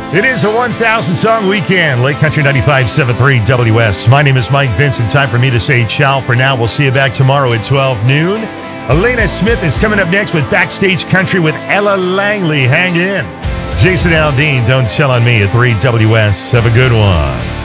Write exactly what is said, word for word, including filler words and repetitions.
It is a one thousand song weekend. Lake Country ninety-five point seven three W S. My name is Mike Vincent. Time for me to say ciao for now. We'll see you back tomorrow at twelve noon. Elena Smith is coming up next with Backstage Country with Ella Langley. Hang in. Jason Aldean, Don't Tell on Me at three W S. Have a good one.